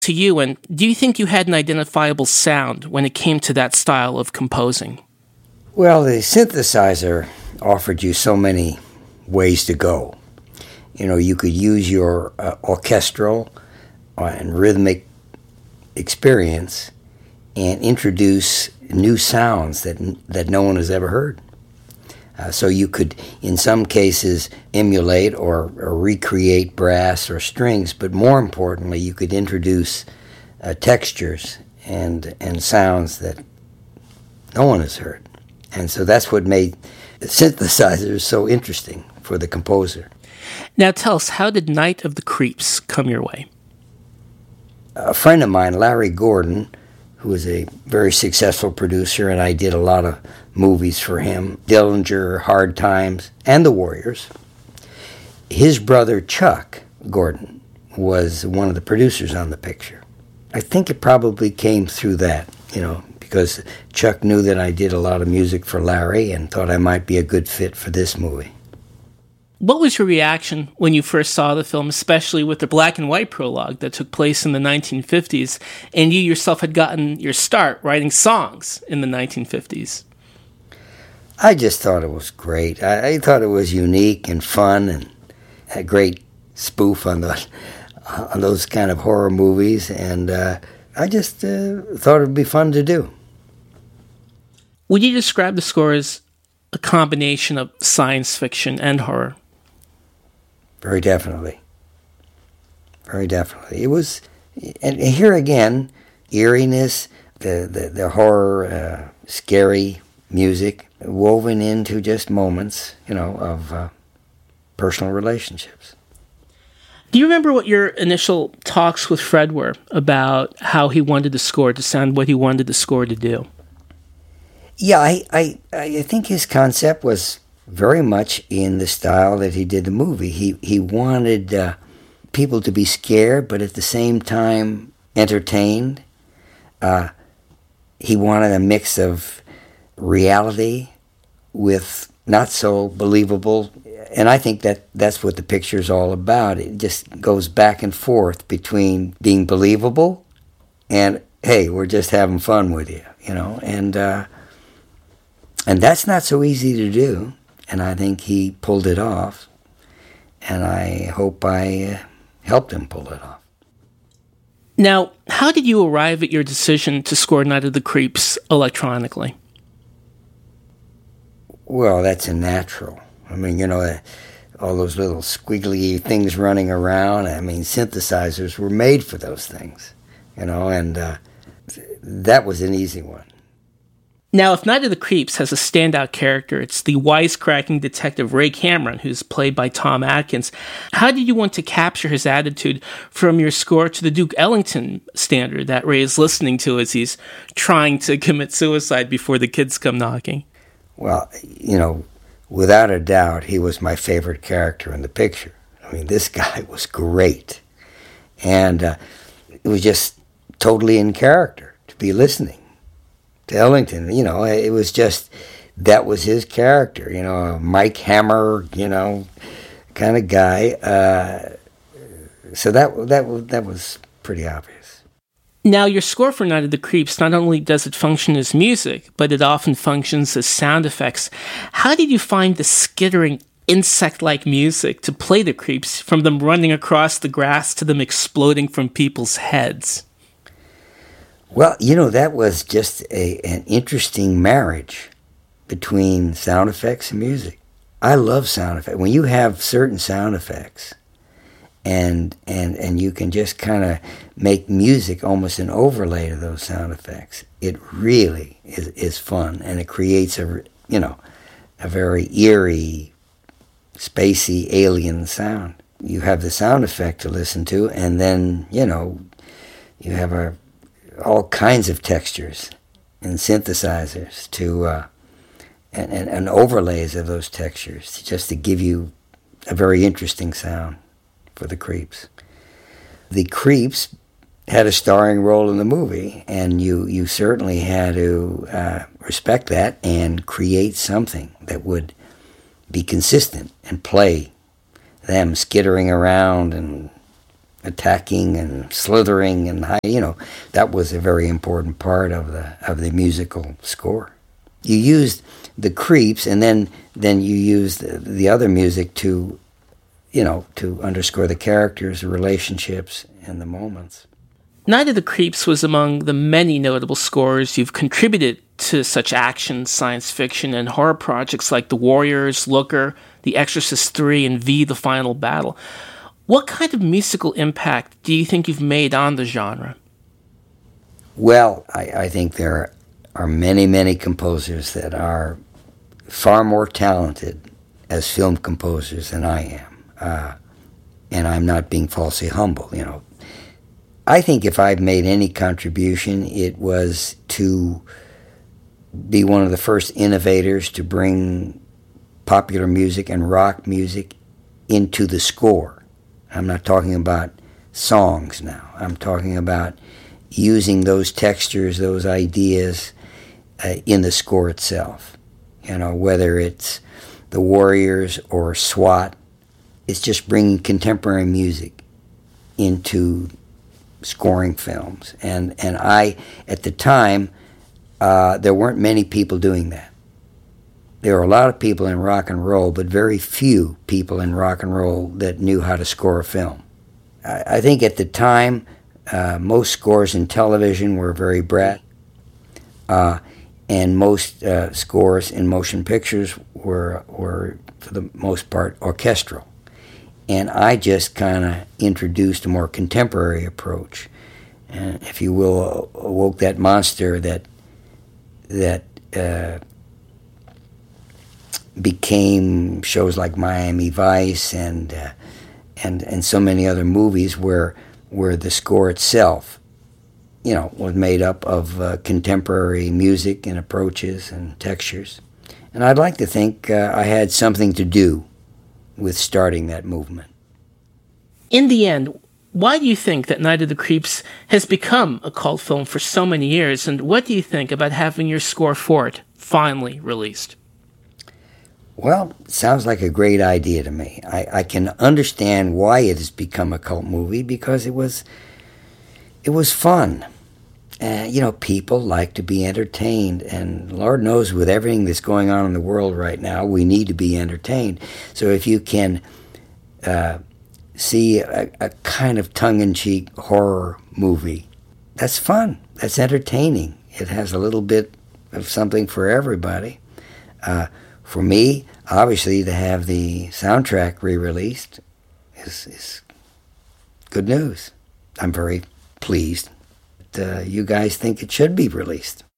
to you, and do you think you had an identifiable sound when it came to that style of composing? Well, the synthesizer offered you so many ways to go. You know, you could use your orchestral and rhythmic experience and introduce new sounds that no one has ever heard. So you could, in some cases, emulate or recreate brass or strings, but more importantly, you could introduce textures and sounds that no one has heard. And so that's what made synthesizers so interesting for the composer. Now tell us, how did Night of the Creeps come your way? A friend of mine, Larry Gordon, who was a very successful producer, and I did a lot of movies for him, Dillinger, Hard Times, and The Warriors. His brother, Chuck Gordon, was one of the producers on the picture. I think it probably came through that, because Chuck knew that I did a lot of music for Larry and thought I might be a good fit for this movie. What was your reaction when you first saw the film, especially with the black and white prologue that took place in the 1950s, and you yourself had gotten your start writing songs in the 1950s? I just thought it was great. I thought it was unique and fun and a great spoof on those kind of horror movies, and I just thought it would be fun to do. Would you describe the score as a combination of science fiction and horror? Very definitely. Very definitely. It was, and here again, eeriness, the horror, scary music woven into just moments, of personal relationships. Do you remember what your initial talks with Fred were about how he wanted the score to sound, what he wanted the score to do? Yeah, I think his concept was very much in the style that he did the movie. He wanted people to be scared, but at the same time entertained. He wanted a mix of reality with not so believable. And I think that's what the picture's all about. It just goes back and forth between being believable and, hey, we're just having fun with you, And that's not so easy to do. And I think he pulled it off, and I hope I helped him pull it off. Now, how did you arrive at your decision to score Night of the Creeps electronically? Well, that's a natural. I mean, all those little squiggly things running around. I mean, synthesizers were made for those things, and that was an easy one. Now, if Night of the Creeps has a standout character, it's the wisecracking detective Ray Cameron, who's played by Tom Atkins. How did you want to capture his attitude from your score to the Duke Ellington standard that Ray is listening to as he's trying to commit suicide before the kids come knocking? Well, without a doubt, he was my favorite character in the picture. I mean, this guy was great. And it was just totally in character to be listening to Ellington. It was just, that was his character, a Mike Hammer, kind of guy. So that was pretty obvious. Now, your score for Night of the Creeps, not only does it function as music, but it often functions as sound effects. How did you find the skittering, insect-like music to play the creeps, from them running across the grass to them exploding from people's heads? Well, that was just an interesting marriage between sound effects and music. I love sound effects. When you have certain sound effects and you can just kind of make music almost an overlay of those sound effects, it really is fun, and it creates a very eerie, spacey, alien sound. You have the sound effect to listen to, and then, you have all kinds of textures and synthesizers and overlays of those textures just to give you a very interesting sound for the Creeps. The Creeps had a starring role in the movie, and you certainly had to respect that and create something that would be consistent and play them skittering around and attacking and slithering and that was a very important part of the musical score. You used the creeps, and then you used the other music to underscore the characters, the relationships, and the moments. Night of the Creeps was among the many notable scores you've contributed to such action, science fiction, and horror projects like The Warriors, Looker, The Exorcist III, and V: The Final Battle. What kind of musical impact do you think you've made on the genre? Well, I think there are many, many composers that are far more talented as film composers than I am. And I'm not being falsely humble, I think if I've made any contribution, it was to be one of the first innovators to bring popular music and rock music into the score. I'm not talking about songs now. I'm talking about using those textures, those ideas in the score itself. Whether it's The Warriors or SWAT, it's just bringing contemporary music into scoring films. And I, at the time, there weren't many people doing that. There were a lot of people in rock and roll, but very few people in rock and roll that knew how to score a film. I think at the time, most scores in television were very brat, and most scores in motion pictures were, for the most part, orchestral. And I just kind of introduced a more contemporary approach, and, if you will, awoke that monster that became shows like Miami Vice and so many other movies where the score itself, was made up of contemporary music and approaches and textures. And I'd like to think I had something to do with starting that movement. In the end, why do you think that Night of the Creeps has become a cult film for so many years, and what do you think about having your score for it finally released? Well, it sounds like a great idea to me. I can understand why it has become a cult movie, because it was fun. People like to be entertained, and Lord knows with everything that's going on in the world right now, we need to be entertained. So if you can see a kind of tongue-in-cheek horror movie, that's fun. That's entertaining. It has a little bit of something for everybody. For me, obviously, to have the soundtrack re-released is good news. I'm very pleased that you guys think it should be released.